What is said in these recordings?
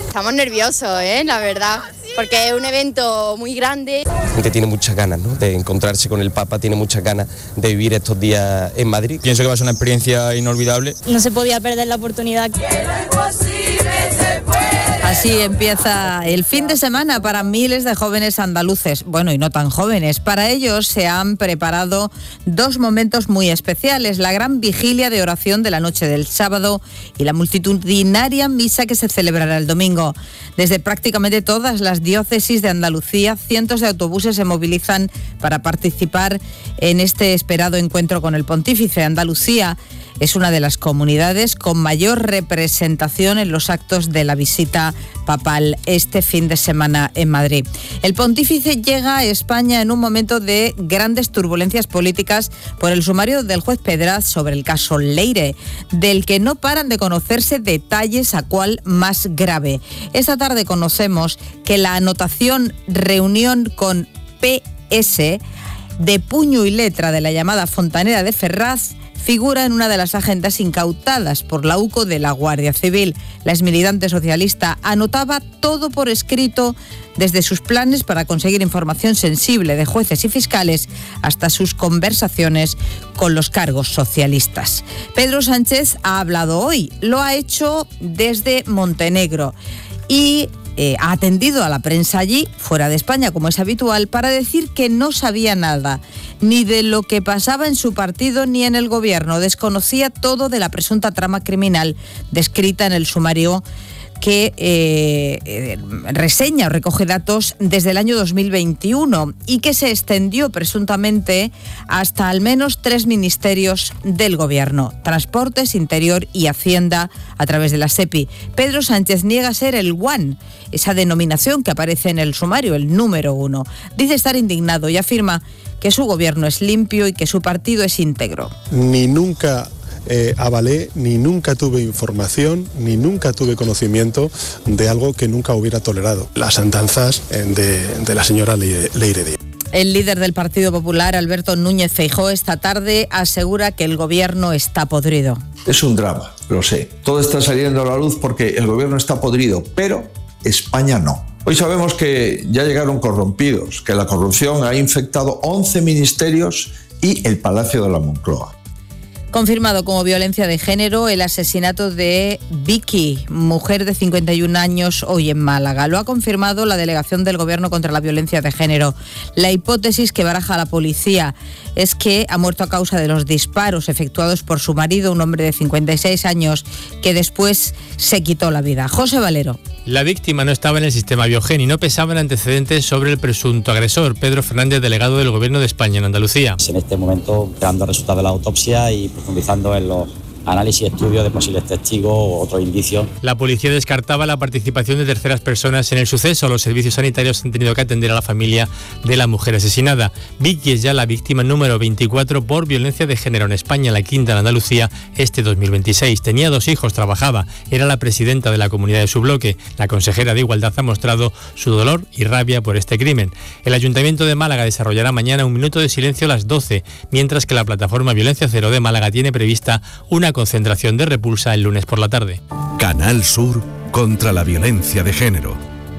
Estamos nerviosos, la verdad, porque es un evento muy grande. La gente tiene muchas ganas, ¿no?, de encontrarse con el Papa, tiene muchas ganas de vivir estos días en Madrid. Pienso que va a ser una experiencia inolvidable. No se podía perder la oportunidad. Así empieza el fin de semana para miles de jóvenes andaluces, bueno, y no tan jóvenes. Para ellos se han preparado dos momentos muy especiales: la gran vigilia de oración de la noche del sábado y la multitudinaria misa que se celebrará el domingo. Desde prácticamente todas las diócesis de Andalucía, cientos de autobuses se movilizan para participar en este esperado encuentro con el pontífice. Andalucía es una de las comunidades con mayor representación en los actos de la visita papal este fin de semana en Madrid. El pontífice llega a España en un momento de grandes turbulencias políticas por el sumario del juez Pedraz sobre el caso Leire, del que no paran de conocerse detalles, a cuál más grave. Esta tarde conocemos que la anotación reunión con PS de puño y letra de la llamada Fontanera de Ferraz figura en una de las agendas incautadas por la UCO de la Guardia Civil. La exmilitante socialista anotaba todo por escrito, desde sus planes para conseguir información sensible de jueces y fiscales hasta sus conversaciones con los cargos socialistas. Pedro Sánchez ha hablado hoy, lo ha hecho desde Montenegro y ha atendido a la prensa allí, fuera de España, como es habitual, para decir que no sabía nada, ni de lo que pasaba en su partido ni en el gobierno. Desconocía todo de la presunta trama criminal descrita en el sumario que reseña o recoge datos desde el año 2021 y que se extendió presuntamente hasta al menos 3 ministerios del Gobierno: Transportes, Interior y Hacienda, a través de la SEPI. Pedro Sánchez niega ser el one, esa denominación que aparece en el sumario, el número 1. Dice estar indignado y afirma que su gobierno es limpio y que su partido es íntegro. Ni nunca avalé, ni nunca tuve información, ni nunca tuve conocimiento de algo que nunca hubiera tolerado: las andanzas de la señora Leire Díaz. El líder del Partido Popular, Alberto Núñez Feijóo, esta tarde asegura que el gobierno está podrido. Es un drama, lo sé. Todo está saliendo a la luz porque el gobierno está podrido, pero España no. Hoy sabemos que ya llegaron corrompidos, que la corrupción ha infectado 11 ministerios y el Palacio de la Moncloa. Confirmado como violencia de género el asesinato de Vicky, mujer de 51 años, hoy en Málaga. Lo ha confirmado la Delegación del Gobierno contra la Violencia de Género. La hipótesis que baraja la policía es que ha muerto a causa de los disparos efectuados por su marido, un hombre de 56 años, que después se quitó la vida. José Valero. La víctima no estaba en el sistema Biogen y no pesaban antecedentes sobre el presunto agresor. Pedro Fernández, delegado del Gobierno de España en Andalucía. En este momento, dando resultados de la autopsia y profundizando en los análisis y estudios de posibles testigos o otros indicios. La policía descartaba la participación de terceras personas en el suceso. Los servicios sanitarios han tenido que atender a la familia de la mujer asesinada. Vicky es ya la víctima número 24 por violencia de género en España, la quinta en Andalucía este 2026. Tenía 2 hijos, trabajaba, era la presidenta de la comunidad de su bloque. La consejera de Igualdad ha mostrado su dolor y rabia por este crimen. El Ayuntamiento de Málaga desarrollará mañana un minuto de silencio a las 12, mientras que la plataforma Violencia Cero de Málaga tiene prevista una concentración de repulsa el lunes por la tarde. Canal Sur contra la violencia de género.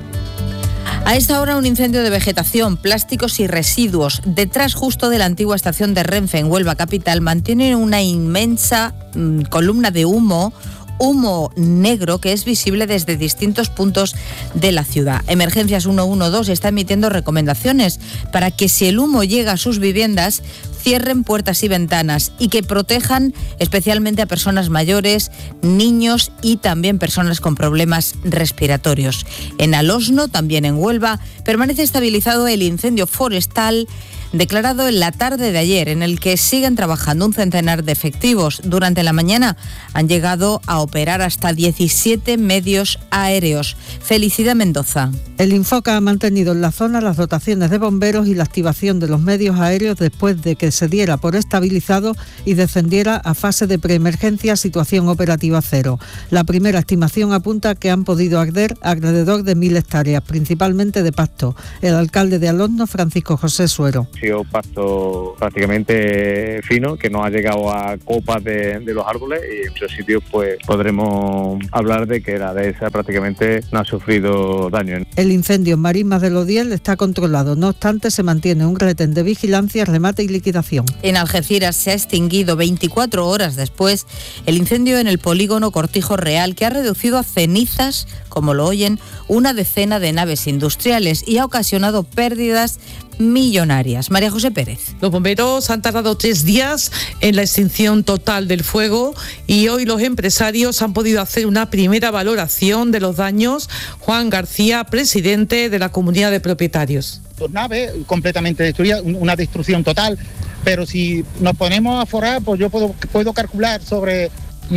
A esta hora un incendio de vegetación, plásticos y residuos detrás justo de la antigua estación de Renfe en Huelva capital mantiene una inmensa columna de humo negro que es visible desde distintos puntos de la ciudad. Emergencias 112 está emitiendo recomendaciones para que, si el humo llega a sus viviendas, cierren puertas y ventanas y que protejan especialmente a personas mayores, niños y también personas con problemas respiratorios. En Alosno, también en Huelva, permanece estabilizado el incendio forestal declarado en la tarde de ayer, en el que siguen trabajando un centenar de efectivos. Durante la mañana han llegado a operar hasta 17 medios aéreos. Felicidad Mendoza. El Infoca ha mantenido en la zona las dotaciones de bomberos y la activación de los medios aéreos después de que se diera por estabilizado y descendiera a fase de preemergencia, situación operativa cero. La primera estimación apunta que han podido arder alrededor de 1.000 hectáreas, principalmente de pasto. El alcalde de Alosno, Francisco José Suero. sido pasto prácticamente fino, que no ha llegado a copas de los árboles, y en muchos sitios pues podremos hablar de que la dehesa prácticamente no ha sufrido daño. El incendio en Marismas del Odiel está controlado, no obstante se mantiene un retén de vigilancia, remate y liquidación. En Algeciras se ha extinguido 24 horas después el incendio en el polígono Cortijo Real, que ha reducido a cenizas, como lo oyen, una decena de naves industriales y ha ocasionado pérdidas millonarias. María José Pérez. Los bomberos han tardado 3 días en la extinción total del fuego y hoy los empresarios han podido hacer una primera valoración de los daños. Juan García, presidente de la Comunidad de Propietarios. Dos naves completamente destruidas, una destrucción total, pero si nos ponemos a forrar, pues yo puedo calcular sobre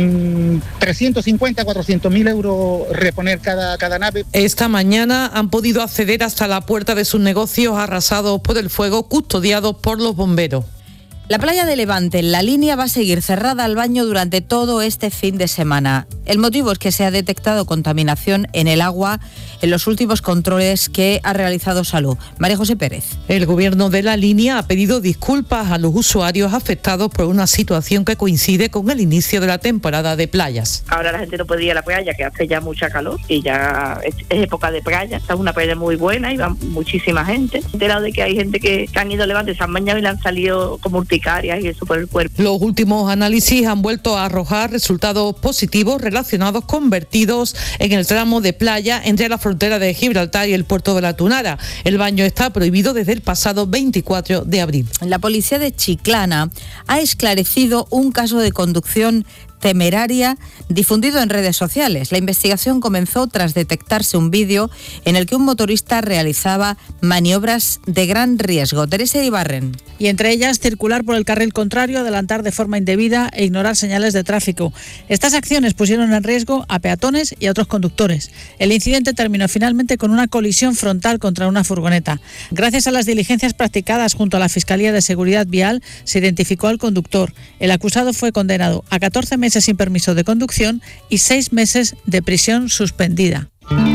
350, 400.000 euros reponer cada nave. Esta mañana han podido acceder hasta la puerta de sus negocios arrasados por el fuego, custodiados por los bomberos. La playa de Levante, en La Línea, va a seguir cerrada al baño durante todo este fin de semana. El motivo es que se ha detectado contaminación en el agua en los últimos controles que ha realizado Salud. María José Pérez. El gobierno de La Línea ha pedido disculpas a los usuarios afectados por una situación que coincide con el inicio de la temporada de playas. Ahora la gente no puede ir a la playa, que hace ya mucha calor y ya es época de playa. Está una playa muy buena y va muchísima gente. He enterado de que hay gente que han ido a Levante, se han bañado y le han salido como urticarias y eso por el cuerpo. Los últimos análisis han vuelto a arrojar resultados positivos relacionados con vertidos en el tramo de playa entre la frontera de Gibraltar y el puerto de la Tunara. El baño está prohibido desde el pasado 24 de abril. La policía de Chiclana ha esclarecido un caso de conducción temeraria difundido en redes sociales. La investigación comenzó tras detectarse un vídeo en el que un motorista realizaba maniobras de gran riesgo. Teresa Ibarren. Y entre ellas, circular por el carril contrario, adelantar de forma indebida e ignorar señales de tráfico. Estas acciones pusieron en riesgo a peatones y a otros conductores. El incidente terminó finalmente con una colisión frontal contra una furgoneta. Gracias a las diligencias practicadas junto a la Fiscalía de Seguridad Vial, se identificó al conductor. El acusado fue condenado a 14 meses sin permiso de conducción y 6 meses de prisión suspendida.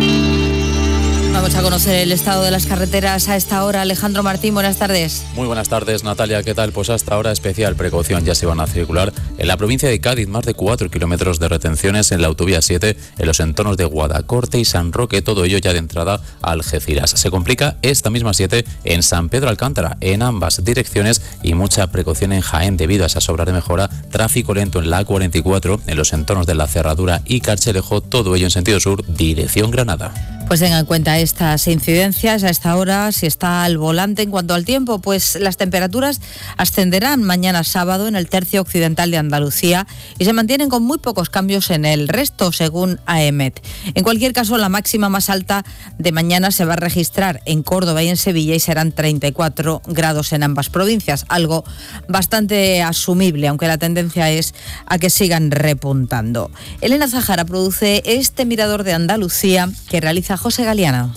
Vamos a conocer el estado de las carreteras a esta hora. Alejandro Martín, buenas tardes. Muy buenas tardes, Natalia. ¿Qué tal? Pues hasta ahora especial precaución. Ya se van a circular en la provincia de Cádiz más de 4 kilómetros de retenciones en la autovía 7, en los entornos de Guadacorte y San Roque, todo ello ya de entrada a Algeciras. Se complica esta misma 7 en San Pedro Alcántara, en ambas direcciones, y mucha precaución en Jaén debido a esas obras de mejora. Tráfico lento en la A44, en los entornos de La Cerradura y Carchelejo, todo ello en sentido sur, dirección Granada. Pues tengan en cuenta estas incidencias a esta hora, si está al volante. En cuanto al tiempo, pues las temperaturas ascenderán mañana sábado en el tercio occidental de Andalucía y se mantienen con muy pocos cambios en el resto, según AEMET. En cualquier caso, la máxima más alta de mañana se va a registrar en Córdoba y en Sevilla y serán 34 grados en ambas provincias, algo bastante asumible, aunque la tendencia es a que sigan repuntando. Elena Zahara produce este Mirador de Andalucía que realiza José Galiano.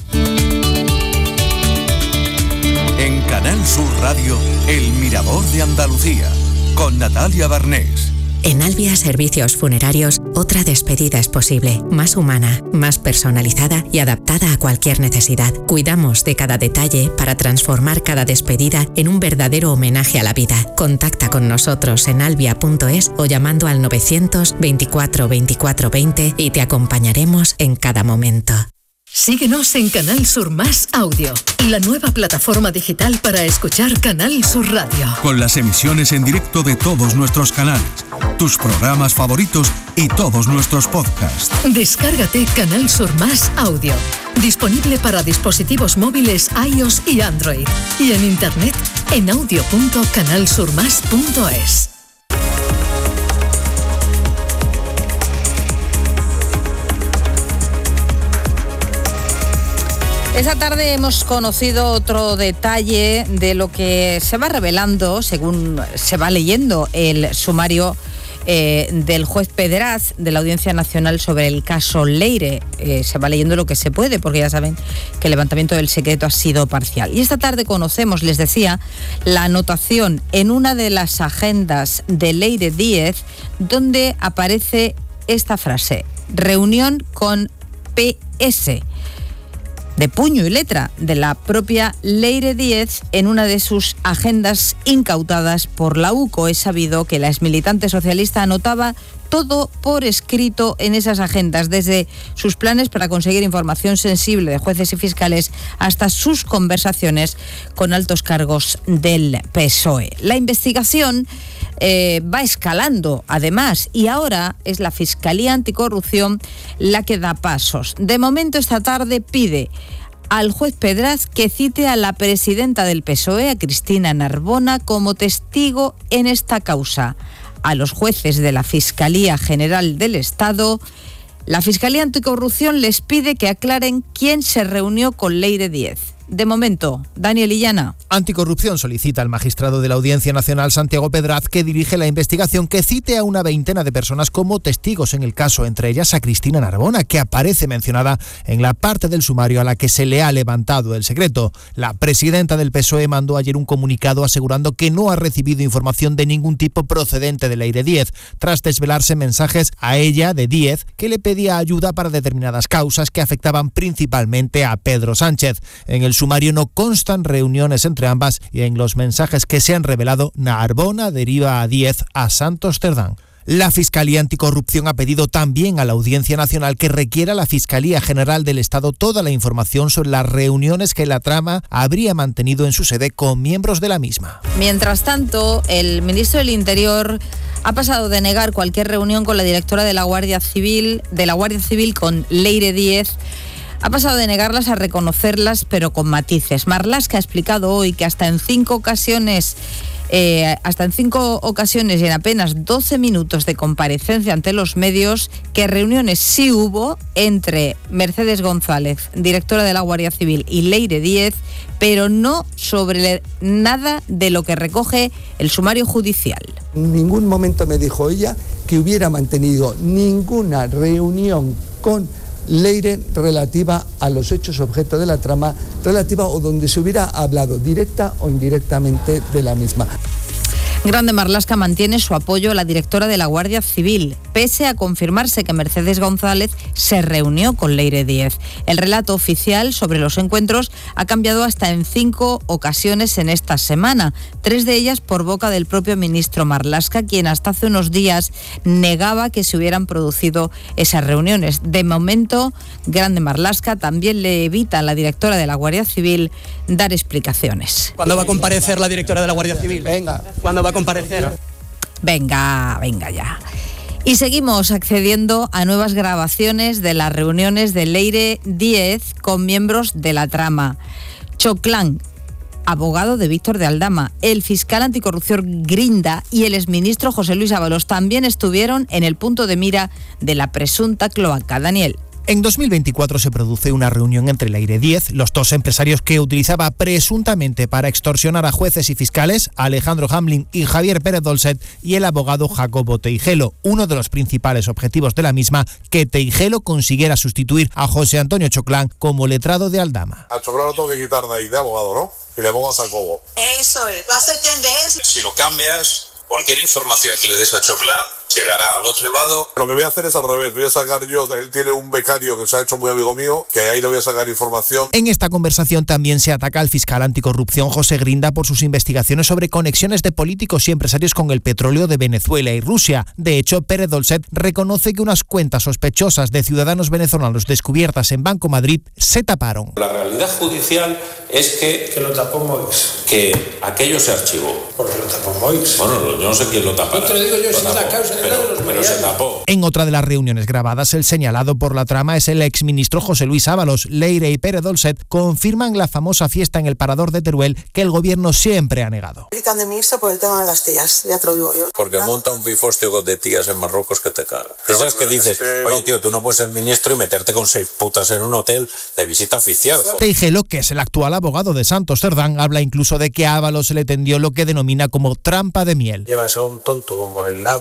En Canal Sur Radio, El Mirador de Andalucía, con Natalia Barnés. En Albia Servicios Funerarios, otra despedida es posible, más humana, más personalizada y adaptada a cualquier necesidad. Cuidamos de cada detalle para transformar cada despedida en un verdadero homenaje a la vida. Contacta con nosotros en albia.es o llamando al 924 24 20 y te acompañaremos en cada momento. Síguenos en Canal Sur Más Audio, la nueva plataforma digital para escuchar Canal Sur Radio. Con las emisiones en directo de todos nuestros canales, tus programas favoritos y todos nuestros podcasts. Descárgate Canal Sur Más Audio, disponible para dispositivos móviles iOS y Android, y en internet en audio.canalsurmas.es. Esta tarde hemos conocido otro detalle de lo que se va revelando según se va leyendo el sumario del juez Pedraz de la Audiencia Nacional sobre el caso Leire. Se va leyendo lo que se puede, porque ya saben que el levantamiento del secreto ha sido parcial. Y esta tarde conocemos, les decía, la anotación en una de las agendas de Leire Díez, donde aparece esta frase: reunión con PS. de puño y letra de la propia Leire Díez en una de sus agendas incautadas por la UCO. Es sabido que la exmilitante socialista anotaba todo por escrito en esas agendas, desde sus planes para conseguir información sensible de jueces y fiscales hasta sus conversaciones con altos cargos del PSOE. La investigación va escalando, además, y ahora es la Fiscalía Anticorrupción la que da pasos. De momento, esta tarde pide al juez Pedraz que cite a la presidenta del PSOE, a Cristina Narbona, como testigo en esta causa. A los jueces de la Fiscalía General del Estado, la Fiscalía Anticorrupción les pide que aclaren quién se reunió con Leire Díez. De momento, Daniel Illana. Anticorrupción solicita al magistrado de la Audiencia Nacional, Santiago Pedraz, que dirige la investigación, que cite a una veintena de personas como testigos en el caso, entre ellas a Cristina Narbona, que aparece mencionada en la parte del sumario a la que se le ha levantado el secreto. La presidenta del PSOE mandó ayer un comunicado asegurando que no ha recibido información de ningún tipo procedente de Leire Díez, tras desvelarse mensajes a ella de Díez que le pedía ayuda para determinadas causas que afectaban principalmente a Pedro Sánchez. En el sumario no constan reuniones entre ambas y en los mensajes que se han revelado, Narbona deriva a Díez a Santos Cerdán. La Fiscalía Anticorrupción ha pedido también a la Audiencia Nacional que requiera a la Fiscalía General del Estado toda la información sobre las reuniones que la trama habría mantenido en su sede con miembros de la misma. Mientras tanto, el ministro del Interior ha pasado de negar cualquier reunión con la directora de la Guardia Civil con Leire Díez. Ha pasado de negarlas a reconocerlas, pero con matices. Marlaska ha explicado hoy que hasta en 5 ocasiones y en apenas 12 minutos de comparecencia ante los medios, que reuniones sí hubo entre Mercedes González, directora de la Guardia Civil, y Leire Díez, pero no sobre nada de lo que recoge el sumario judicial. En ningún momento me dijo ella que hubiera mantenido ninguna reunión con Leire relativa a los hechos objeto de la trama, relativa o donde se hubiera hablado directa o indirectamente de la misma. Grande Marlaska mantiene su apoyo a la directora de la Guardia Civil, pese a confirmarse que Mercedes González se reunió con Leire Díez. El relato oficial sobre los encuentros ha cambiado hasta en 5 ocasiones en esta semana, 3 de ellas por boca del propio ministro Marlaska, quien hasta hace unos días negaba que se hubieran producido esas reuniones. De momento, Grande Marlaska también le evita a la directora de la Guardia Civil dar explicaciones. ¿Cuándo va a comparecer la directora de la Guardia Civil? Venga. ¿Cuándo va a comparecer? Venga ya. Y seguimos accediendo a nuevas grabaciones de las reuniones de Leire Díez con miembros de la trama. Choclán, abogado de Víctor de Aldama, el fiscal anticorrupción Grinda y el exministro José Luis Ábalos también estuvieron en el punto de mira de la presunta cloaca. Daniel. En 2024 se produce una reunión entre Leire Díez, los 2 empresarios que utilizaba presuntamente para extorsionar a jueces y fiscales, Alejandro Hamlin y Javier Pérez Dolcet, y el abogado Jacobo Teijelo. Uno de los principales objetivos de la misma, que Teijelo consiguiera sustituir a José Antonio Choclán como letrado de Aldama. A Choclán lo tengo que quitar de ahí, de abogado, ¿no? Y le pongo a Jacobo. Eso es, va a ser tendencia. Si lo cambias, cualquier información que le des a Choclán llegará al otro lado. Lo que voy a hacer es al revés, voy a sacar yo, él tiene un becario que se ha hecho muy amigo mío, que ahí le voy a sacar información. En esta conversación también se ataca al fiscal anticorrupción José Grinda por sus investigaciones sobre conexiones de políticos y empresarios con el petróleo de Venezuela y Rusia. De hecho, Pérez Dolcet reconoce que unas cuentas sospechosas de ciudadanos venezolanos descubiertas en Banco Madrid se taparon. La realidad judicial es que lo tapó Moix. Que aquello se archivó. Porque lo tapó Moix. Bueno, yo no sé quién lo tapó. No te lo digo yo, si es la causa. Pero se tapó. En otra de las reuniones grabadas, el señalado por la trama es el exministro José Luis Ábalos. Leire y Pérez Dolcet confirman la famosa fiesta en el Parador de Teruel que el gobierno siempre ha negado. Gritan de ministro por el tema de las tías, ya te lo digo yo. Porque monta un pifostio de tías en Marruecos que te caga. ¿Sabes qué dices? Oye, tío, tú no puedes ser ministro y meterte con 6 putas en un hotel de visita oficial. Teijelo, que es el actual abogado de Santos Cerdán, habla incluso de que a Ábalos se le tendió lo que denomina como trampa de miel. Llevas a un tonto como el Ábalos o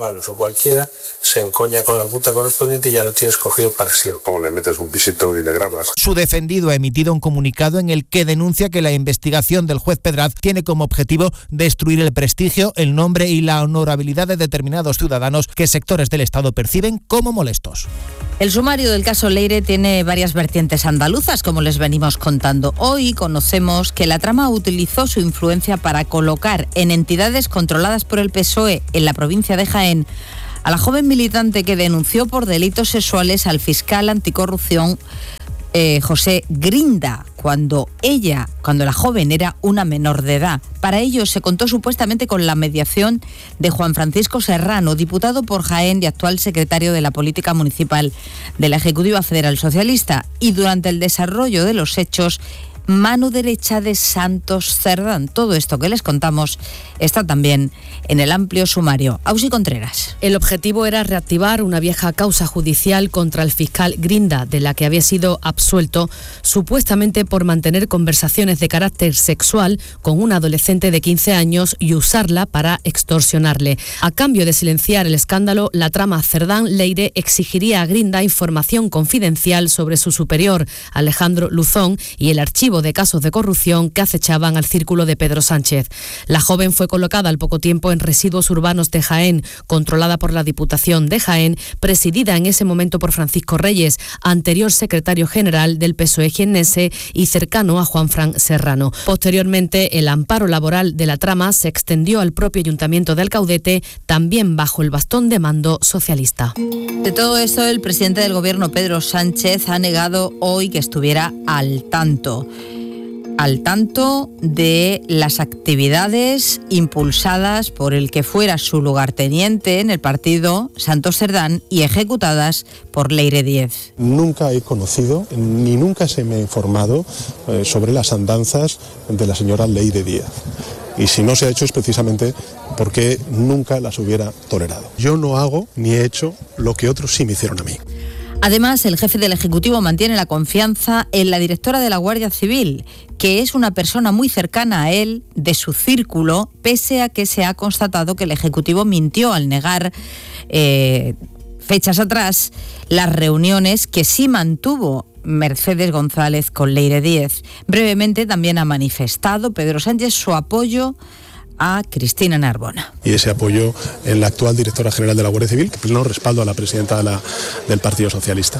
cualquiera, se encoña con la multa correspondiente y ya lo tienes cogido para siempre. Como le metes un pisito y le grabas. Su defendido ha emitido un comunicado en el que denuncia que la investigación del juez Pedraz tiene como objetivo destruir el prestigio, el nombre y la honorabilidad de determinados ciudadanos que sectores del Estado perciben como molestos. El sumario del caso Leire tiene varias vertientes andaluzas, como les venimos contando. Hoy conocemos que la trama utilizó su influencia para colocar en entidades controladas por el PSOE en la provincia de Jaén a la joven militante que denunció por delitos sexuales al fiscal anticorrupción José Grinda, cuando la joven era una menor de edad. Para ello se contó supuestamente con la mediación de Juan Francisco Serrano, diputado por Jaén y actual secretario de la Política Municipal de la Ejecutiva Federal Socialista, y durante el desarrollo de los hechos, mano derecha de Santos Cerdán. Todo esto que les contamos está también en el amplio sumario. Ausi Contreras. El objetivo era reactivar una vieja causa judicial contra el fiscal Grinda, de la que había sido absuelto supuestamente por mantener conversaciones de carácter sexual con una adolescente de 15 años y usarla para extorsionarle. A cambio de silenciar el escándalo, la trama Cerdán-Leire exigiría a Grinda información confidencial sobre su superior, Alejandro Luzón, y el archivo de casos de corrupción que acechaban al círculo de Pedro Sánchez. La joven fue colocada al poco tiempo en Residuos Urbanos de Jaén, controlada por la Diputación de Jaén, presidida en ese momento por Francisco Reyes, anterior secretario general del PSOE jiennense y cercano a Juanfran Serrano. Posteriormente, el amparo laboral de la trama se extendió al propio Ayuntamiento de Alcaudete, también bajo el bastón de mando socialista. De todo esto, el presidente del Gobierno, Pedro Sánchez, ha negado hoy que estuviera al tanto de las actividades impulsadas por el que fuera su lugarteniente en el partido, Santos Cerdán, y ejecutadas por Leire Díez. Nunca he conocido ni nunca se me ha informado sobre las andanzas de la señora Leire Díez. Y si no se ha hecho es precisamente porque nunca las hubiera tolerado. Yo no hago ni he hecho lo que otros sí me hicieron a mí. Además, el jefe del Ejecutivo mantiene la confianza en la directora de la Guardia Civil, que es una persona muy cercana a él, de su círculo, pese a que se ha constatado que el Ejecutivo mintió al negar fechas atrás las reuniones que sí mantuvo Mercedes González con Leire Díez. Brevemente también ha manifestado Pedro Sánchez su apoyo a Cristina Narbona. Y ese apoyo en la actual directora general de la Guardia Civil, que pleno respaldo a la presidenta del Partido Socialista.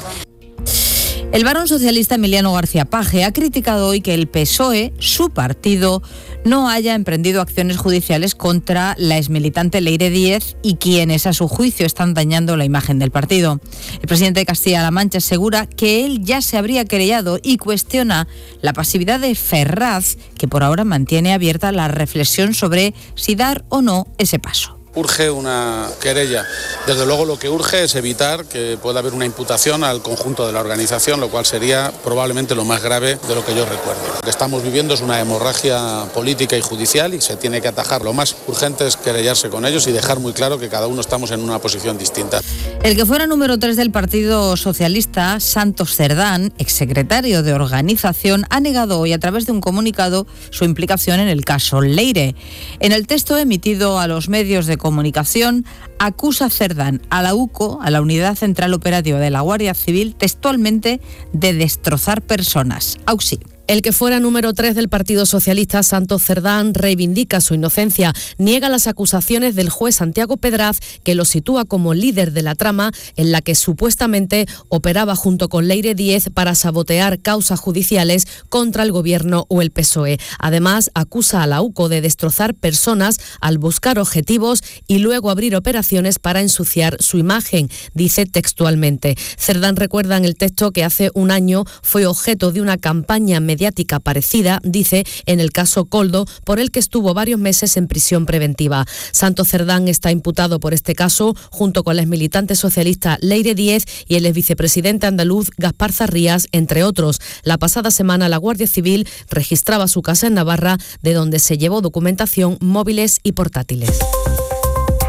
El varón socialista Emiliano García Paje ha criticado hoy que el PSOE, su partido, no haya emprendido acciones judiciales contra la exmilitante Leire Díez y quienes, a su juicio, están dañando la imagen del partido. El presidente de Castilla-La Mancha asegura que él ya se habría querellado y cuestiona la pasividad de Ferraz, que por ahora mantiene abierta la reflexión sobre si dar o no ese paso. Urge una querella. Desde luego lo que urge es evitar que pueda haber una imputación al conjunto de la organización, lo cual sería probablemente lo más grave de lo que yo recuerdo. Lo que estamos viviendo es una hemorragia política y judicial y se tiene que atajar. Lo más urgente es querellarse con ellos y dejar muy claro que cada uno estamos en una posición distinta. El que fuera número 3 del Partido Socialista, Santos Cerdán, exsecretario de Organización, ha negado hoy a través de un comunicado su implicación en el caso Leire. En el texto emitido a los medios de comunicación, acusa Cerdán a la UCO, a la Unidad Central Operativa de la Guardia Civil, textualmente de destrozar personas. Auxi. El que fuera número 3 del Partido Socialista, Santos Cerdán, reivindica su inocencia, niega las acusaciones del juez Santiago Pedraz, que lo sitúa como líder de la trama en la que supuestamente operaba junto con Leire Díez para sabotear causas judiciales contra el Gobierno o el PSOE. Además, acusa a la UCO de destrozar personas al buscar objetivos y luego abrir operaciones para ensuciar su imagen, dice textualmente. Cerdán recuerda en el texto que hace un año fue objeto de una campaña mediática parecida, dice, en el caso Koldo, por el que estuvo varios meses en prisión preventiva. Santos Cerdán está imputado por este caso junto con la exmilitante socialista Leire Díez y el exvicepresidente andaluz Gaspar Zarrías, entre otros. La pasada semana la Guardia Civil registraba su casa en Navarra, de donde se llevó documentación, móviles y portátiles.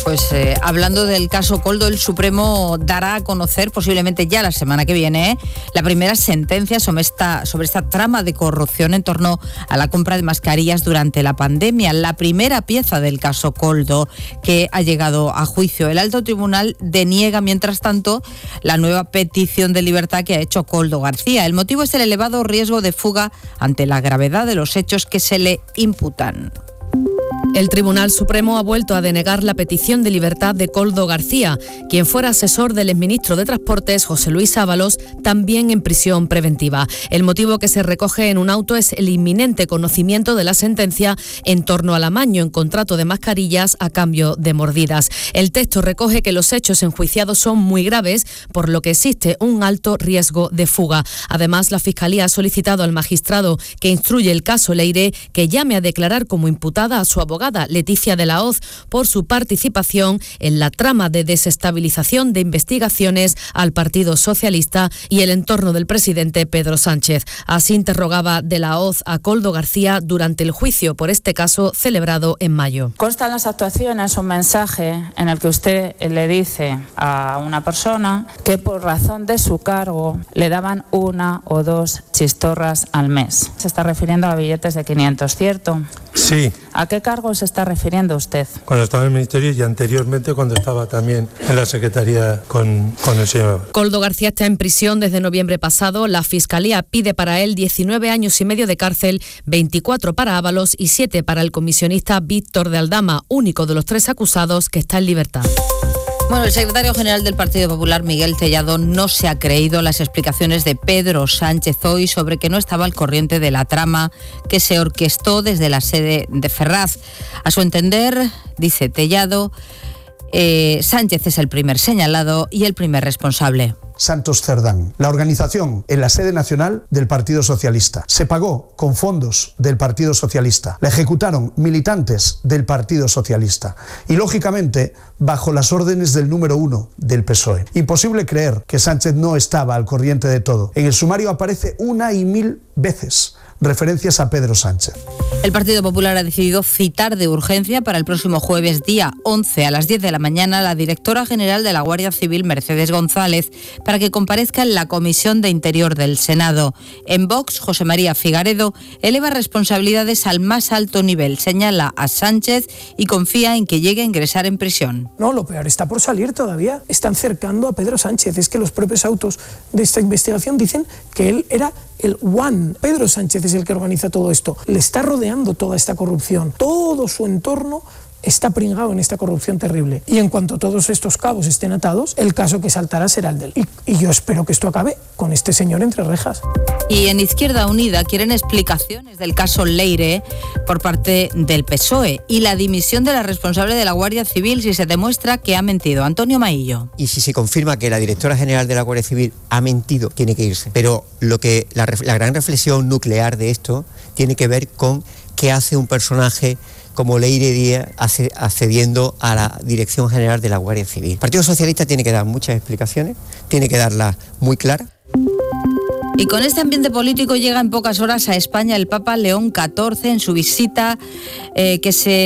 Pues hablando del caso Koldo, el Supremo dará a conocer, posiblemente ya la semana que viene, la primera sentencia sobre esta trama de corrupción en torno a la compra de mascarillas durante la pandemia. La primera pieza del caso Koldo que ha llegado a juicio. El alto tribunal deniega, mientras tanto, la nueva petición de libertad que ha hecho Koldo García. El motivo es el elevado riesgo de fuga ante la gravedad de los hechos que se le imputan. El Tribunal Supremo ha vuelto a denegar la petición de libertad de Koldo García, quien fuera asesor del exministro de Transportes, José Luis Ábalos, también en prisión preventiva. El motivo que se recoge en un auto es el inminente conocimiento de la sentencia en torno al amaño en contrato de mascarillas a cambio de mordidas. El texto recoge que los hechos enjuiciados son muy graves, por lo que existe un alto riesgo de fuga. Además, la Fiscalía ha solicitado al magistrado que instruye el caso Leire que llame a declarar como imputada a su abogada Leticia de la Hoz por su participación en la trama de desestabilización de investigaciones al Partido Socialista y el entorno del presidente Pedro Sánchez. Así interrogaba de la Hoz a Koldo García durante el juicio por este caso celebrado en mayo. Consta en las actuaciones un mensaje en el que usted le dice a una persona que por razón de su cargo le daban 1 o 2 chistorras al mes. Se está refiriendo a billetes de 500, ¿cierto? Sí. ¿A qué cargo se está refiriendo usted? Cuando estaba en el Ministerio y anteriormente cuando estaba también en la Secretaría con el señor. Koldo García está en prisión desde noviembre pasado. La Fiscalía pide para él 19 años y medio de cárcel, 24 para Ábalos y 7 para el comisionista Víctor de Aldama, único de los 3 acusados que está en libertad. Bueno, el secretario general del Partido Popular, Miguel Tellado, no se ha creído las explicaciones de Pedro Sánchez hoy sobre que no estaba al corriente de la trama que se orquestó desde la sede de Ferraz. A su entender, dice Tellado, Sánchez es el primer señalado y el primer responsable. Santos Cerdán. La organización en la sede nacional del Partido Socialista. Se pagó con fondos del Partido Socialista. La ejecutaron militantes del Partido Socialista. Y lógicamente, bajo las órdenes del número 1 del PSOE. Imposible creer que Sánchez no estaba al corriente de todo. En el sumario aparece 1 y 1000 veces referencias a Pedro Sánchez. El Partido Popular ha decidido citar de urgencia para el próximo jueves, día 11 a las 10 de la mañana, a la directora general de la Guardia Civil, Mercedes González, para que comparezca en la Comisión de Interior del Senado. En Vox, José María Figaredo eleva responsabilidades al más alto nivel, señala a Sánchez y confía en que llegue a ingresar en prisión. No, lo peor está por salir todavía. Están cercando a Pedro Sánchez. Es que los propios autos de esta investigación dicen que él era el one. Pedro Sánchez es el que organiza todo esto. Le está rodeando toda esta corrupción. Todo su entorno está pringado en esta corrupción terrible. Y en cuanto todos estos cabos estén atados, el caso que saltará será el de él. Y yo espero que esto acabe con este señor entre rejas. Y en Izquierda Unida quieren explicaciones del caso Leire por parte del PSOE y la dimisión de la responsable de la Guardia Civil si se demuestra que ha mentido. Antonio Maillo. Y si se confirma que la directora general de la Guardia Civil ha mentido, tiene que irse. Pero la gran reflexión nuclear de esto tiene que ver con qué hace un personaje como Leire Díaz accediendo a la Dirección General de la Guardia Civil. El Partido Socialista tiene que dar muchas explicaciones, tiene que darlas muy claras. Y con este ambiente político llega en pocas horas a España el Papa León XIV en su visita en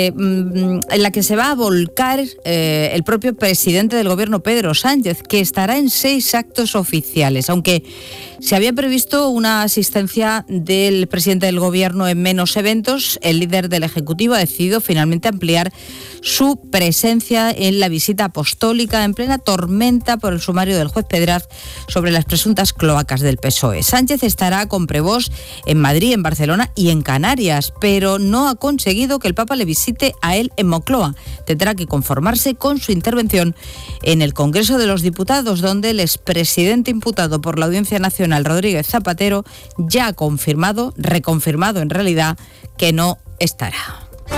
la que se va a volcar el propio presidente del gobierno, Pedro Sánchez, que estará en 6 actos oficiales, aunque se había previsto una asistencia del presidente del gobierno en menos eventos. El líder del Ejecutivo ha decidido finalmente ampliar su presencia en la visita apostólica en plena tormenta por el sumario del juez Pedraz sobre las presuntas cloacas del PSOE. Sánchez estará con Prevost en Madrid, en Barcelona y en Canarias, pero no ha conseguido que el Papa le visite a él en Moncloa. Tendrá que conformarse con su intervención en el Congreso de los Diputados, donde el expresidente imputado por la Audiencia Nacional, Rodríguez Zapatero, ya ha reconfirmado en realidad, que no estará.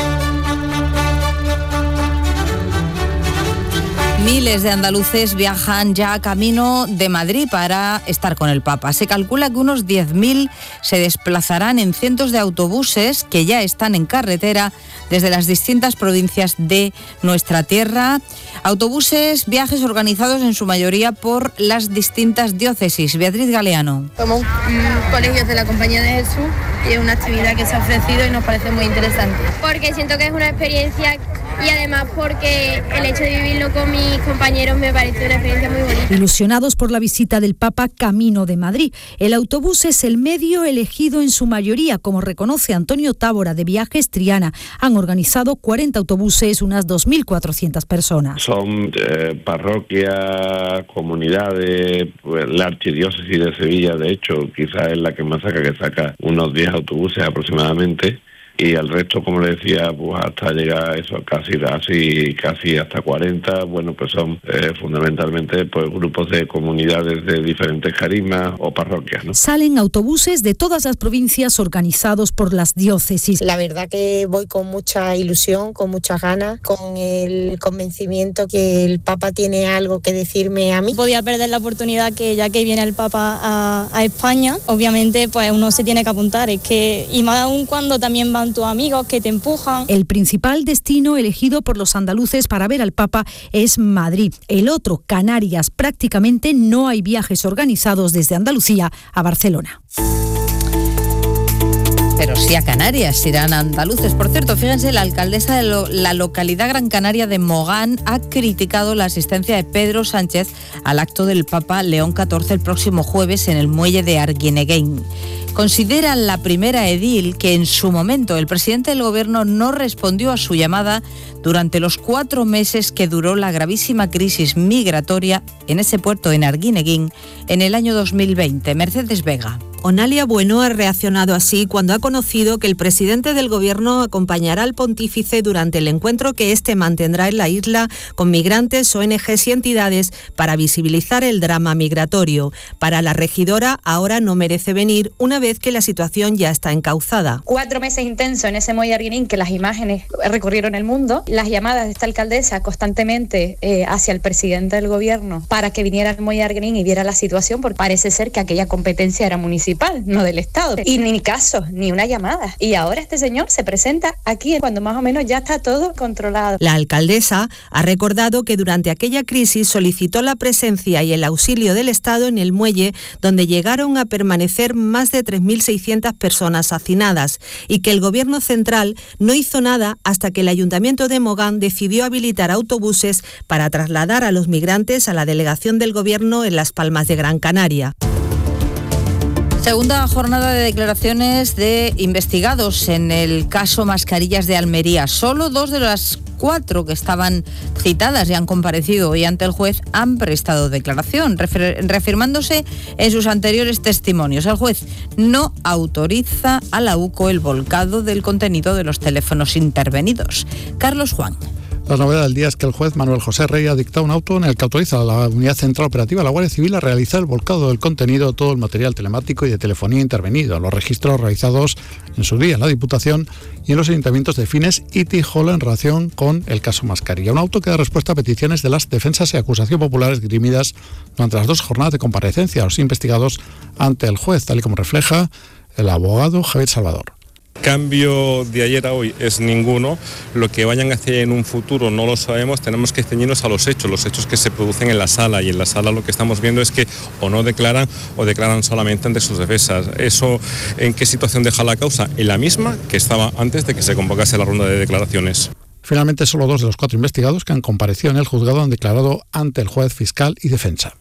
Miles de andaluces viajan ya camino de Madrid para estar con el Papa. Se calcula que unos 10.000 se desplazarán en cientos de autobuses que ya están en carretera desde las distintas provincias de nuestra tierra. Autobuses, viajes organizados en su mayoría por las distintas diócesis. Beatriz Galeano. Somos colegios de la Compañía de Jesús y es una actividad que se ha ofrecido y nos parece muy interesante. Porque siento que es una experiencia y además porque el hecho de vivirlo con mis compañeros me parece una experiencia muy bonita. Ilusionados por la visita del Papa camino de Madrid, el autobús es el medio elegido en su mayoría, como reconoce Antonio Tábora de Viajes Triana. Han organizado 40 autobuses, unas 2.400 personas. Son parroquias, comunidades, pues, la archidiócesis de Sevilla, de hecho, quizás es la que más saca, que saca unos 10 autobuses aproximadamente. Y el resto, como le decía, pues hasta llegar a eso, casi hasta 40, bueno, pues son fundamentalmente pues grupos de comunidades de diferentes carismas o parroquias, ¿no? Salen autobuses de todas las provincias organizados por las diócesis. La verdad que voy con mucha ilusión, con muchas ganas, con el convencimiento que el Papa tiene algo que decirme a mí. Podía perder la oportunidad que ya que viene el Papa a España, obviamente pues uno se tiene que apuntar, y más aún cuando también van tus amigos que te empujan. El principal destino elegido por los andaluces para ver al Papa es Madrid. El otro, Canarias. Prácticamente no hay viajes organizados desde Andalucía a Barcelona. Pero sí a Canarias, irán andaluces. Por cierto, fíjense, la alcaldesa de la localidad gran canaria de Mogán ha criticado la asistencia de Pedro Sánchez al acto del Papa León XIV el próximo jueves en el muelle de Arguineguín. Considera la primera edil que en su momento el presidente del gobierno no respondió a su llamada durante los 4 meses que duró la gravísima crisis migratoria en ese puerto en Arguineguín en el año 2020. Mercedes Vega. Onalia Bueno ha reaccionado así cuando ha conocido que el presidente del gobierno acompañará al pontífice durante el encuentro que éste mantendrá en la isla con migrantes, ONGs y entidades para visibilizar el drama migratorio. Para la regidora, ahora no merece venir una vez que la situación ya está encauzada. 4 meses intensos en ese muelle Arguineguín, que las imágenes recorrieron el mundo, las llamadas de esta alcaldesa constantemente hacia el presidente del gobierno para que viniera al muelle Arguineguín y viera la situación, porque parece ser que aquella competencia era municipal, no del Estado, y ni caso, ni una llamada. Y ahora este señor se presenta aquí cuando más o menos ya está todo controlado. La alcaldesa ha recordado que durante aquella crisis solicitó la presencia y el auxilio del Estado en el muelle, donde llegaron a permanecer más de 3.600 personas hacinadas, y que el gobierno central no hizo nada hasta que el ayuntamiento de Mogán decidió habilitar autobuses para trasladar a los migrantes a la delegación del gobierno en Las Palmas de Gran Canaria. Segunda jornada de declaraciones de investigados en el caso Mascarillas de Almería. Solo 2 de las 4 que estaban citadas y han comparecido hoy ante el juez han prestado declaración, reafirmándose en sus anteriores testimonios. El juez no autoriza a la UCO el volcado del contenido de los teléfonos intervenidos. Carlos Juan. La novedad del día es que el juez Manuel José Rey ha dictado un auto en el que autoriza a la Unidad Central Operativa de la Guardia Civil a realizar el volcado del contenido de todo el material telemático y de telefonía intervenido, los registros realizados en su día en la Diputación y en los ayuntamientos de Fines y Tijolo en relación con el caso Mascarilla. Un auto que da respuesta a peticiones de las defensas y acusación populares dirimidas durante las 2 jornadas de comparecencia a los investigados ante el juez, tal y como refleja el abogado Javier Salvador. Cambio de ayer a hoy es ninguno. Lo que vayan a hacer en un futuro no lo sabemos. Tenemos que ceñirnos a los hechos que se producen en la sala, y en la sala lo que estamos viendo es que o no declaran o declaran solamente ante sus defensas. ¿Eso en qué situación deja la causa? En la misma que estaba antes de que se convocase la ronda de declaraciones. Finalmente, solo 2 de los 4 investigados que han comparecido en el juzgado han declarado ante el juez fiscal y defensa.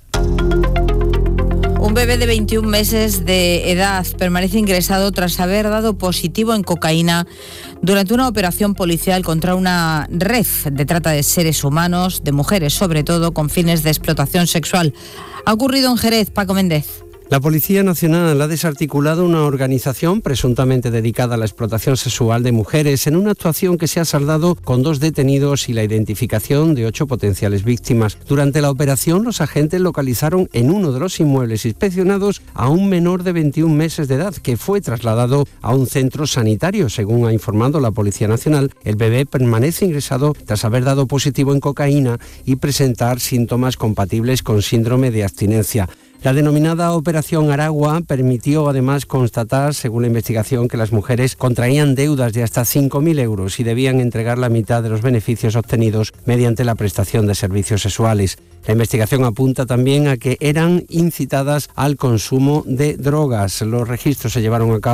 Un bebé de 21 meses de edad permanece ingresado tras haber dado positivo en cocaína durante una operación policial contra una red de trata de seres humanos, de mujeres sobre todo, con fines de explotación sexual. Ha ocurrido en Jerez. Paco Méndez. La Policía Nacional ha desarticulado una organización presuntamente dedicada a la explotación sexual de mujeres en una actuación que se ha saldado con 2 detenidos y la identificación de 8 potenciales víctimas. Durante la operación, los agentes localizaron en uno de los inmuebles inspeccionados a un menor de 21 meses de edad que fue trasladado a un centro sanitario. Según ha informado la Policía Nacional, el bebé permanece ingresado tras haber dado positivo en cocaína y presentar síntomas compatibles con síndrome de abstinencia. La denominada Operación Aragua permitió además constatar, según la investigación, que las mujeres contraían deudas de hasta 5.000 euros y debían entregar la mitad de los beneficios obtenidos mediante la prestación de servicios sexuales. La investigación apunta también a que eran incitadas al consumo de drogas. Los registros se llevaron a cabo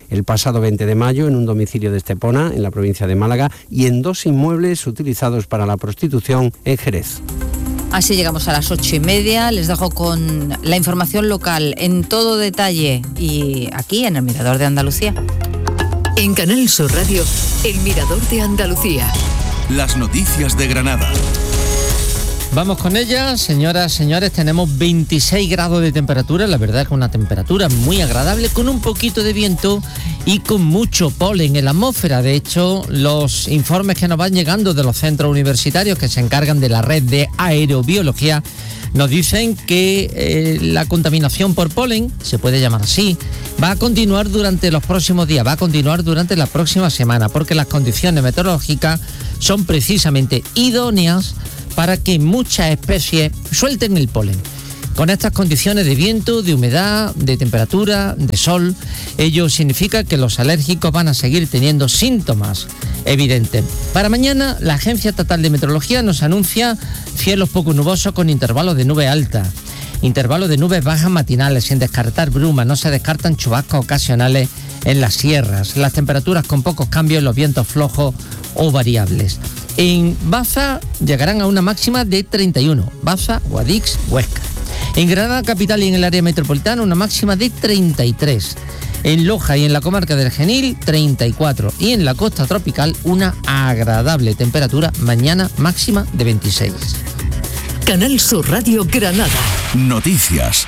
el pasado 20 de mayo en un domicilio de Estepona, en la provincia de Málaga, y en 2 inmuebles utilizados para la prostitución en Jerez. Así llegamos a las 8:30. Les dejo con la información local en todo detalle y aquí en el Mirador de Andalucía. En Canal Sur Radio, el Mirador de Andalucía. Las noticias de Granada. Vamos con ellas, señoras, señores, tenemos 26 grados de temperatura, la verdad es que una temperatura muy agradable, con un poquito de viento y con mucho polen en la atmósfera. De hecho, los informes que nos van llegando de los centros universitarios que se encargan de la red de aerobiología nos dicen que la contaminación por polen, se puede llamar así, va a continuar durante los próximos días, va a continuar durante la próxima semana, porque las condiciones meteorológicas son precisamente idóneas para que muchas especies suelten el polen. Con estas condiciones de viento, de humedad, de temperatura, de sol, ello significa que los alérgicos van a seguir teniendo síntomas evidentes. Para mañana, la Agencia Estatal de Meteorología nos anuncia cielos poco nubosos con intervalos de nubes altas, intervalos de nubes bajas matinales, sin descartar brumas, no se descartan chubascos ocasionales en las sierras, las temperaturas con pocos cambios, los vientos flojos o variables. En Baza llegarán a una máxima de 31, Baza, Guadix, Huesca. En Granada capital y en el área metropolitana una máxima de 33. En Loja y en la comarca del Genil 34. Y en la costa tropical una agradable temperatura, mañana máxima de 26. Canal Sur Radio Granada. Noticias.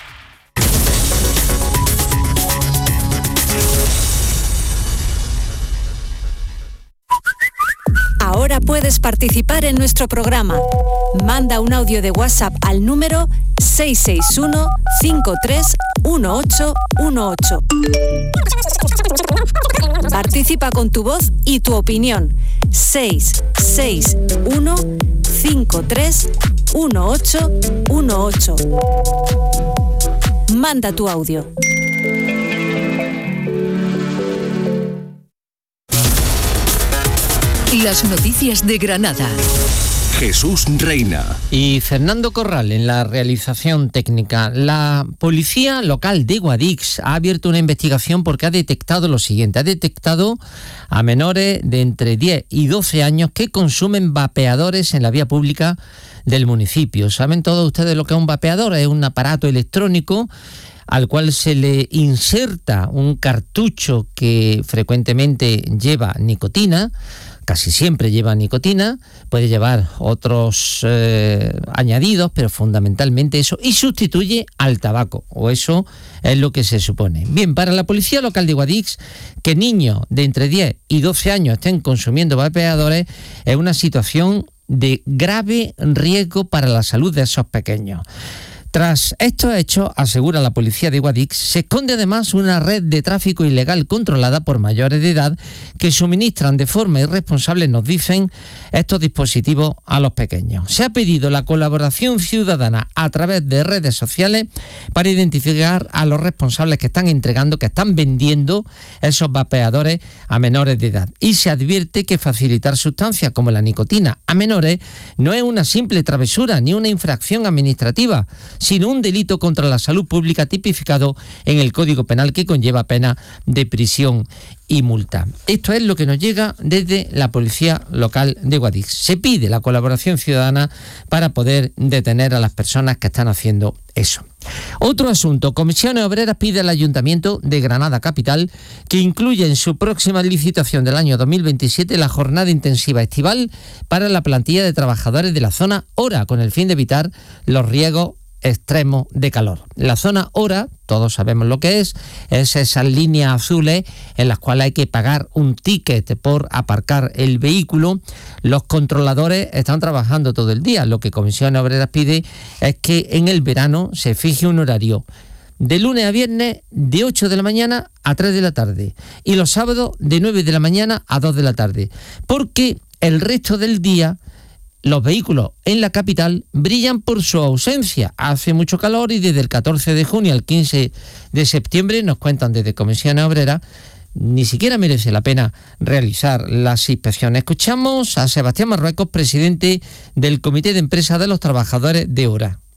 Ahora puedes participar en nuestro programa. Manda un audio de WhatsApp al número 661-531818. Participa con tu voz y tu opinión. 661-531818. Manda tu audio. Las noticias de Granada. Jesús Reina. Y Fernando Corral en la realización técnica. La policía local de Guadix ha abierto una investigación porque ha detectado lo siguiente. Ha detectado a menores de entre 10 y 12 años que consumen vapeadores en la vía pública del municipio. ¿Saben todos ustedes lo que es un vapeador? Es un aparato electrónico al cual se le inserta un cartucho que frecuentemente lleva nicotina. Casi siempre lleva nicotina, puede llevar otros añadidos, pero fundamentalmente eso, y sustituye al tabaco, o eso es lo que se supone. Bien, para la policía local de Guadix, que niños de entre 10 y 12 años estén consumiendo vapeadores es una situación de grave riesgo para la salud de esos pequeños. Tras estos hechos, asegura la policía de Guadix, se esconde además una red de tráfico ilegal controlada por mayores de edad que suministran de forma irresponsable, nos dicen, estos dispositivos a los pequeños. Se ha pedido la colaboración ciudadana a través de redes sociales para identificar a los responsables que están entregando, que están vendiendo esos vapeadores a menores de edad. Y se advierte que facilitar sustancias como la nicotina a menores no es una simple travesura ni una infracción administrativa, sino un delito contra la salud pública tipificado en el Código Penal que conlleva pena de prisión y multa. Esto es lo que nos llega desde la policía local de Guadix. Se pide la colaboración ciudadana para poder detener a las personas que están haciendo eso. Otro asunto, Comisiones Obreras pide al Ayuntamiento de Granada Capital que incluya en su próxima licitación del año 2027 la jornada intensiva estival para la plantilla de trabajadores de la zona Hora, con el fin de evitar los riesgos extremo de calor. La zona Hora, todos sabemos lo que es esas líneas azules en las cuales hay que pagar un ticket por aparcar el vehículo. Los controladores están trabajando todo el día. Lo que Comisiones Obreras pide es que en el verano se fije un horario de lunes a viernes de 8 de la mañana a 3 de la tarde y los sábados de 9 de la mañana a 2 de la tarde, porque el resto del día los vehículos en la capital brillan por su ausencia. Hace mucho calor y desde el 14 de junio al 15 de septiembre, nos cuentan desde Comisiones Obreras, ni siquiera merece la pena realizar las inspecciones. Escuchamos a Sebastián Marruecos, presidente del Comité de Empresa de los Trabajadores de Hora.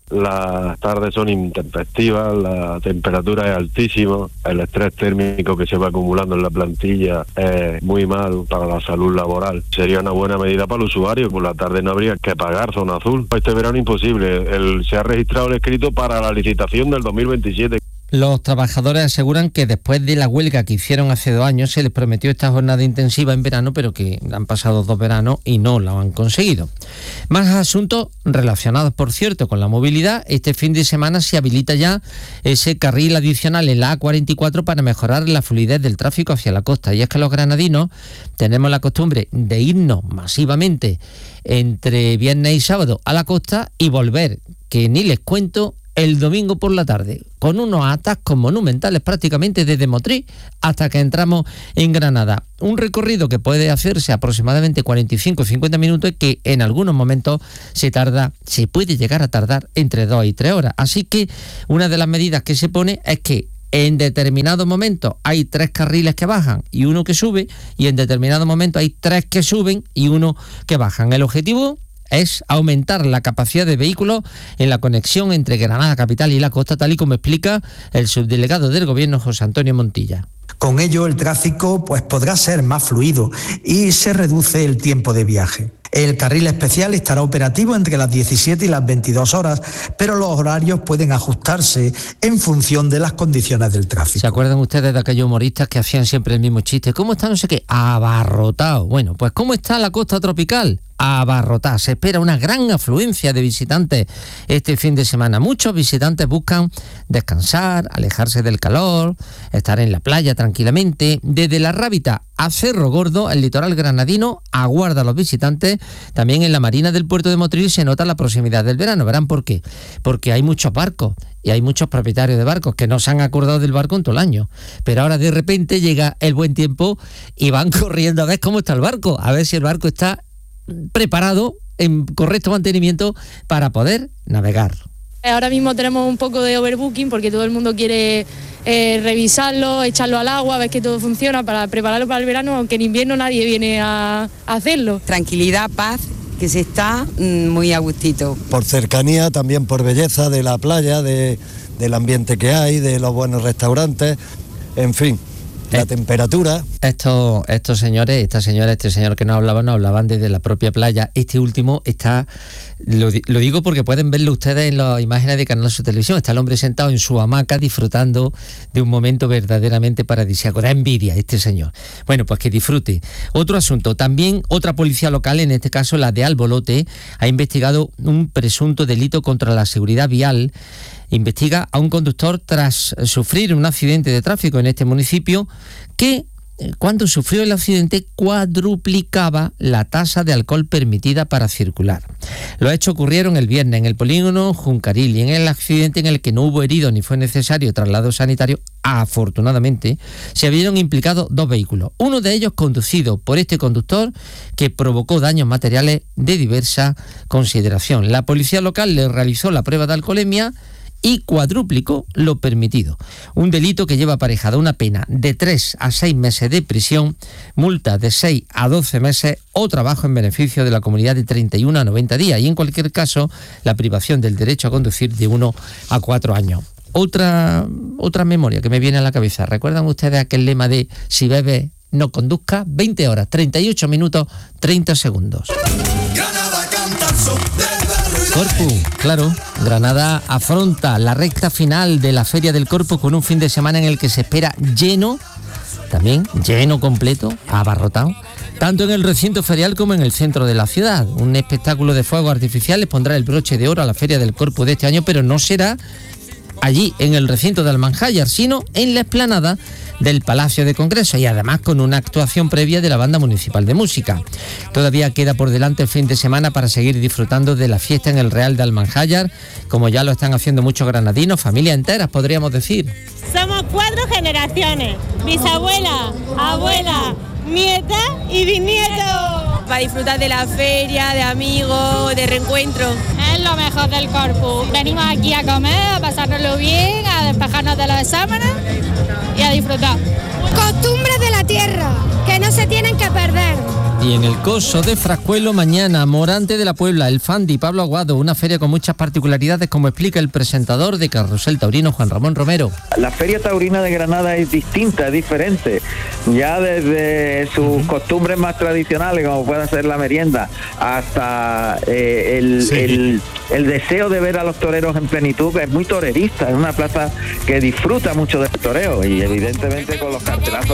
las tardes son intempestivas, la temperatura es altísima, el estrés térmico que se va acumulando en la plantilla es muy mal para la salud laboral. Sería una buena medida para el usuario, por la tarde no habría que pagar zona azul. Este verano imposible, se ha registrado el escrito para la licitación del 2027. Los trabajadores aseguran que después de la huelga que hicieron hace 2 años se les prometió esta jornada intensiva en verano, pero que han pasado 2 veranos y no lo han conseguido. Más asuntos relacionados, por cierto, con la movilidad. Este fin de semana se habilita ya ese carril adicional en la A44 para mejorar la fluidez del tráfico hacia la costa. Y es que los granadinos tenemos la costumbre de irnos masivamente entre viernes y sábado a la costa y volver, que ni les cuento, el domingo por la tarde, con unos atascos monumentales prácticamente desde Motril hasta que entramos en Granada. Un recorrido que puede hacerse aproximadamente 45 o 50 minutos y que en algunos momentos se puede llegar a tardar entre 2 y 3 horas. Así que una de las medidas que se pone es que en determinados momentos hay 3 carriles que bajan y 1 que sube, y en determinados momentos hay 3 que suben y 1 que bajan. El objetivo es aumentar la capacidad de vehículos en la conexión entre Granada capital y la costa, tal y como explica el subdelegado del Gobierno, José Antonio Montilla. Con ello el tráfico podrá ser más fluido y se reduce el tiempo de viaje. El carril especial estará operativo entre las 17 y las 22 horas, pero los horarios pueden ajustarse en función de las condiciones del tráfico. ¿Se acuerdan ustedes de aquellos humoristas que hacían siempre el mismo chiste? ¿Cómo está no sé qué? Abarrotado. Bueno, pues ¿cómo está la costa tropical? Abarrotada. Se espera una gran afluencia de visitantes este fin de semana. Muchos visitantes buscan descansar, alejarse del calor, estar en la playa tranquilamente. Desde La Rábita a Cerro Gordo, el litoral granadino aguarda a los visitantes. También en la marina del puerto de Motril se nota la proximidad del verano. ¿Verán por qué? Porque hay muchos barcos y hay muchos propietarios de barcos que no se han acordado del barco en todo el año. Pero ahora de repente llega el buen tiempo y van corriendo a ver cómo está el barco, a ver si el barco está preparado en correcto mantenimiento para poder navegar. Ahora mismo tenemos un poco de overbooking porque todo el mundo quiere revisarlo, echarlo al agua, ver que todo funciona para prepararlo para el verano, aunque en invierno nadie viene a hacerlo. Tranquilidad, paz, que se está muy a gustito. Por cercanía, también por belleza de la playa, del ambiente que hay, de los buenos restaurantes, en fin. La temperatura. Estos señores, esta señora, este señor que nos hablaban desde la propia playa. Este último está, lo digo porque pueden verlo ustedes en las imágenes de Canal Sur Televisión. Está el hombre sentado en su hamaca disfrutando de un momento verdaderamente paradisíaco. Da envidia este señor. Bueno, pues que disfrute. Otro asunto, también otra policía local, en este caso la de Albolote, ha investigado un presunto delito contra la seguridad vial. Investiga a un conductor tras sufrir un accidente de tráfico en este municipio que, cuando sufrió el accidente, cuadruplicaba la tasa de alcohol permitida para circular. Los hechos ocurrieron el viernes en el polígono Juncaril y en el accidente, en el que no hubo heridos ni fue necesario traslado sanitario, afortunadamente, se vieron implicados 2 vehículos. Uno de ellos conducido por este conductor que provocó daños materiales de diversa consideración. La policía local le realizó la prueba de alcoholemia y cuadruplicó lo permitido. Un delito que lleva aparejada una pena de 3 a 6 meses de prisión, multa de 6 a 12 meses o trabajo en beneficio de la comunidad de 31 a 90 días y, en cualquier caso, la privación del derecho a conducir de 1 a 4 años. Otra memoria que me viene a la cabeza. ¿Recuerdan ustedes aquel lema de si bebe no conduzca? 20 horas, 38 minutos, 30 segundos. Corpus, claro, Granada afronta la recta final de la Feria del Corpus con un fin de semana en el que se espera lleno, también lleno completo, abarrotado, tanto en el recinto ferial como en el centro de la ciudad. Un espectáculo de fuegos artificiales pondrá el broche de oro a la Feria del Corpus de este año, pero no será allí en el recinto de Almanjayar, sino en la explanada del Palacio de Congreso, y además con una actuación previa de la Banda Municipal de Música. Todavía queda por delante el fin de semana para seguir disfrutando de la fiesta en el Real de Almanjayar, como ya lo están haciendo muchos granadinos, familias enteras, podríamos decir. Somos 4 generaciones, bisabuela, abuela, nieta y bisnieto. Para disfrutar de la feria, de amigos, de reencuentro. Es lo mejor del Corpus. Venimos aquí a comer, a pasárnoslo bien, a despejarnos de los exámenes y a disfrutar. Costumbres de la tierra que no se tienen que perder. Y en el Coso de Frascuelo mañana, Morante de la Puebla, el Fandi, Pablo Aguado, una feria con muchas particularidades, como explica el presentador de Carrusel Taurino, Juan Ramón Romero. La Feria Taurina de Granada es distinta, es diferente, ya desde sus costumbres más tradicionales, como puede ser la merienda, hasta el deseo de ver a los toreros en plenitud. Es muy torerista, es una plaza que disfruta mucho del toreo y evidentemente con los cartelazos